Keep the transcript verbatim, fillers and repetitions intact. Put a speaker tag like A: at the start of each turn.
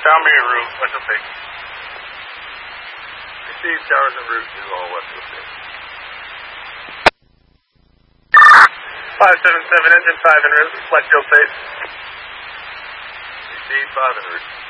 A: Down me en route, West Hill six.
B: Receive towers en route to all West Hill six.
A: five seven seven, engine five en route, West Hill six.
B: Receive five en route.